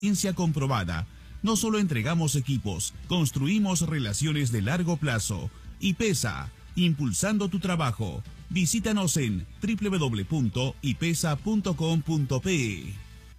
Experiencia comprobada. No solo entregamos equipos, construimos relaciones de largo plazo. IPESA, impulsando tu trabajo. Visítanos en www.ipesa.com.pe.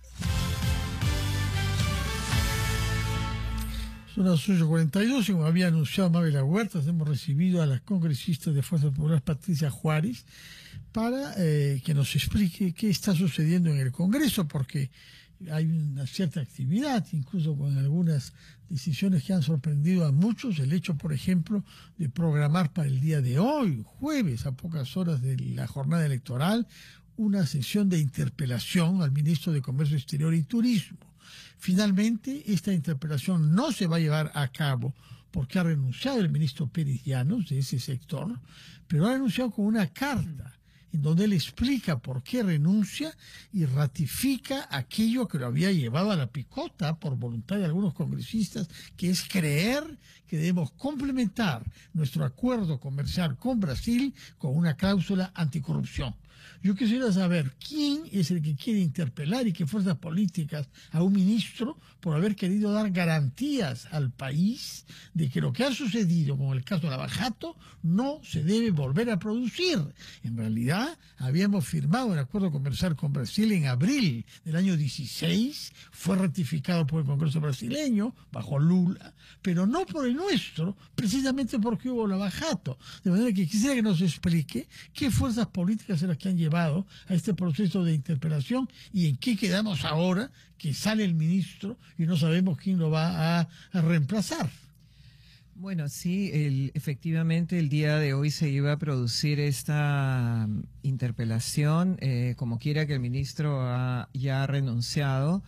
Son las 8:42 y como había anunciado Mabel Huertas, hemos recibido a la congresista de Fuerza Popular Patricia Juárez para que nos explique qué está sucediendo en el Congreso, porque hay una cierta actividad, incluso con algunas decisiones que han sorprendido a muchos. El hecho, por ejemplo, de programar para el día de hoy, jueves, a pocas horas de la jornada electoral, una sesión de interpelación al ministro de Comercio Exterior y Turismo. Finalmente, esta interpelación no se va a llevar a cabo porque ha renunciado el ministro Pérez Llanos de ese sector, pero ha renunciado con una carta en donde él explica por qué renuncia y ratifica aquello que lo había llevado a la picota por voluntad de algunos congresistas, que es creer que debemos complementar nuestro acuerdo comercial con Brasil con una cláusula anticorrupción. Yo quisiera saber quién es el que quiere interpelar y qué fuerzas políticas a un ministro por haber querido dar garantías al país de que lo que ha sucedido con el caso de Lavajato no se debe volver a producir. En realidad, habíamos firmado el acuerdo comercial con Brasil en abril del año 16, fue ratificado por el Congreso brasileño, bajo Lula, pero no por el nuestro, precisamente porque hubo Lavajato. De manera que quisiera que nos explique qué fuerzas políticas son las que han llevado a este proceso de interpelación y en qué quedamos ahora que sale el ministro y no sabemos quién lo va a reemplazar. Bueno, sí, efectivamente el día de hoy se iba a producir esta interpelación, como quiera que el ministro ya ha renunciado.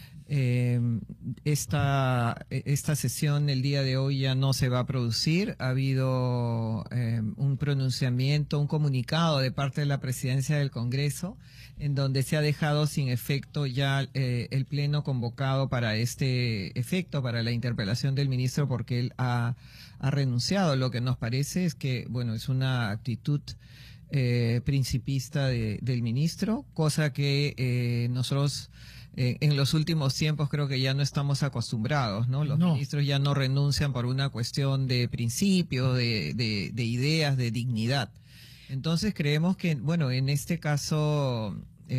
Esta sesión el día de hoy ya no se va a producir. Ha habido un pronunciamiento, un comunicado de parte de la presidencia del Congreso en donde se ha dejado sin efecto ya el pleno convocado para este efecto, para la interpelación del ministro, porque él ha renunciado. Lo que nos parece es que, bueno, es una actitud principista del ministro, cosa que nosotros en los últimos tiempos creo que ya no estamos acostumbrados, ¿no? Los ministros ya no renuncian por una cuestión de principio, de ideas, de dignidad. Entonces creemos que, bueno, en este caso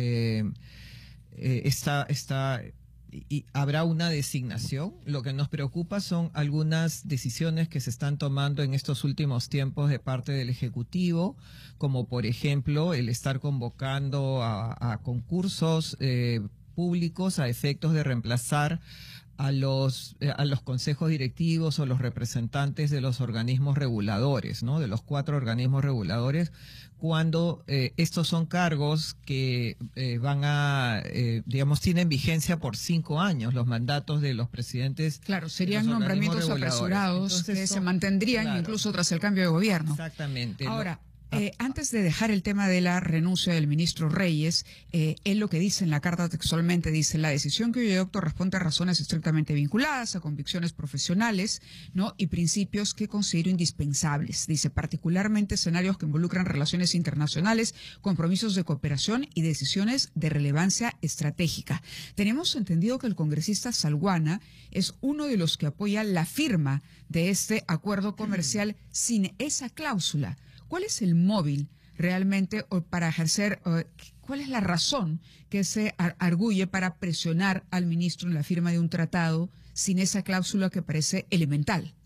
y habrá una designación. Lo que nos preocupa son algunas decisiones que se están tomando en estos últimos tiempos de parte del Ejecutivo, como por ejemplo el estar convocando a concursos públicos a efectos de reemplazar a los consejos directivos o los representantes de los organismos reguladores, ¿no? De los 4 organismos reguladores, cuando estos son cargos que digamos, tienen vigencia por 5 años, los mandatos de los presidentes. Claro, serían nombramientos apresurados. Entonces, que se mantendrían, claro, incluso tras el cambio de gobierno. Exactamente. Ahora, antes de dejar el tema de la renuncia del ministro Reyes, él lo que dice en la carta textualmente, dice: la decisión que yo adopto responde a razones estrictamente vinculadas a convicciones profesionales, ¿no? Y principios que considero indispensables. Dice, particularmente escenarios que involucran relaciones internacionales, compromisos de cooperación y decisiones de relevancia estratégica. Tenemos entendido que el congresista Salguana es uno de los que apoya la firma de este acuerdo comercial sin esa cláusula. ¿Cuál es el móvil realmente para ejercer, cuál es la razón que se arguye para presionar al ministro en la firma de un tratado sin esa cláusula que parece elemental?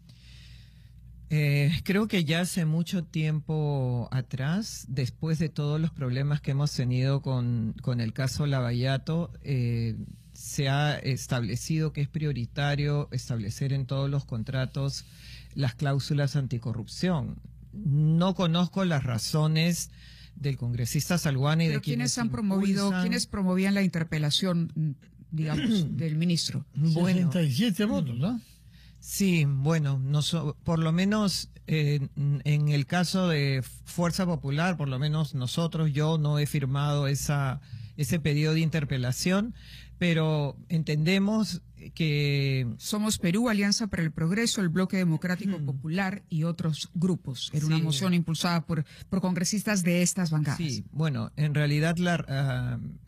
Creo que ya hace mucho tiempo atrás, después de todos los problemas que hemos tenido con el caso Lavallato, se ha establecido que es prioritario establecer en todos los contratos las cláusulas anticorrupción. No conozco las razones del congresista Salguana y de quienes ¿quiénes promovían la interpelación, digamos, del ministro? Bueno, 67 votos, ¿no? Sí, bueno, por lo menos en el caso de Fuerza Popular, por lo menos yo no he firmado ese pedido de interpelación, pero entendemos que Somos Perú, Alianza para el Progreso, el Bloque Democrático Popular y otros grupos. Era una moción impulsada por congresistas de estas bancadas. Sí, bueno, en realidad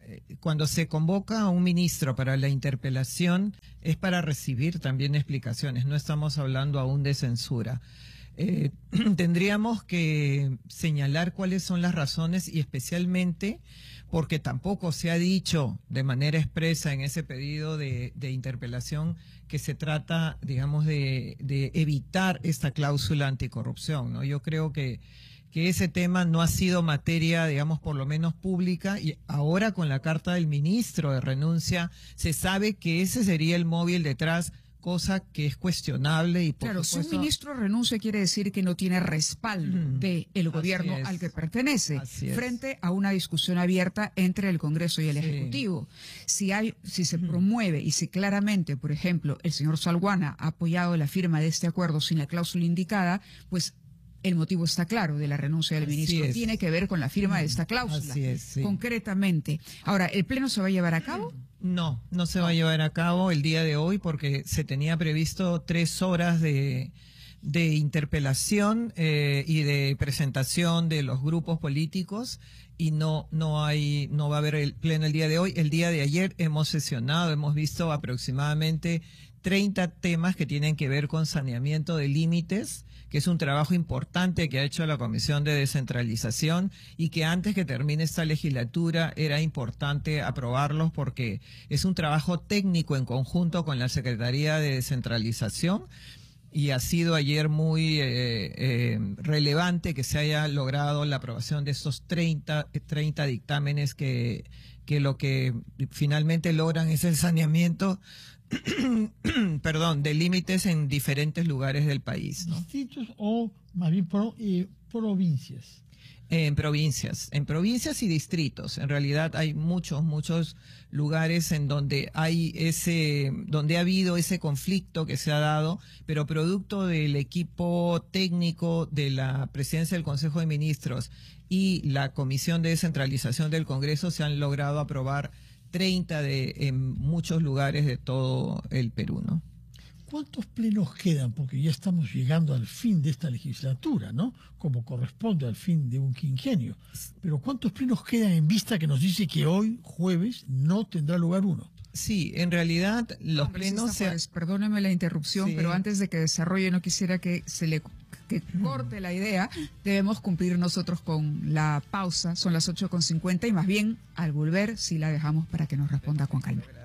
cuando se convoca a un ministro para la interpelación es para recibir también explicaciones, no estamos hablando aún de censura. Tendríamos que señalar cuáles son las razones y especialmente porque tampoco se ha dicho de manera expresa en ese pedido de interpelación que se trata, digamos, de evitar esta cláusula anticorrupción, ¿no? Yo creo que ese tema no ha sido materia, digamos, por lo menos pública, y ahora con la carta del ministro de renuncia se sabe que ese sería el móvil detrás, cosa que es cuestionable. Y por claro, supuesto, si un ministro renuncia quiere decir que no tiene respaldo del gobierno al que pertenece frente a una discusión abierta entre el Congreso y el Ejecutivo. Si se promueve y si claramente, por ejemplo, el señor Salguana ha apoyado la firma de este acuerdo sin la cláusula indicada, pues el motivo está claro de la renuncia del ministro. Tiene que ver con la firma de esta cláusula, concretamente. Ahora, ¿el Pleno se va a llevar a cabo? No se va a llevar a cabo el día de hoy porque se tenía previsto 3 horas de interpelación y de presentación de los grupos políticos y no va a haber el Pleno el día de hoy. El día de ayer hemos sesionado, hemos visto aproximadamente 30 temas que tienen que ver con saneamiento de límites, que es un trabajo importante que ha hecho la Comisión de Descentralización y que antes que termine esta legislatura era importante aprobarlos porque es un trabajo técnico en conjunto con la Secretaría de Descentralización y ha sido ayer muy relevante que se haya logrado la aprobación de estos 30 dictámenes que lo que finalmente logran es el saneamiento de límites en diferentes lugares del país, ¿no? ¿Distritos o más bien provincias? En provincias y distritos. En realidad hay muchos lugares en donde donde ha habido ese conflicto que se ha dado, pero producto del equipo técnico de la Presidencia del Consejo de Ministros y la Comisión de Descentralización del Congreso se han logrado aprobar 30 en muchos lugares de todo el Perú, ¿no? ¿Cuántos plenos quedan? Porque ya estamos llegando al fin de esta legislatura, ¿no? Como corresponde al fin de un quinquenio. Pero ¿cuántos plenos quedan en vista que nos dice que hoy, jueves, no tendrá lugar uno? Sí, en realidad los plenos... Perdóneme la interrupción, pero antes de que desarrolle no quisiera que corte la idea, debemos cumplir nosotros con la pausa, son las 8:50 y más bien al volver sí la dejamos para que nos responda con calma.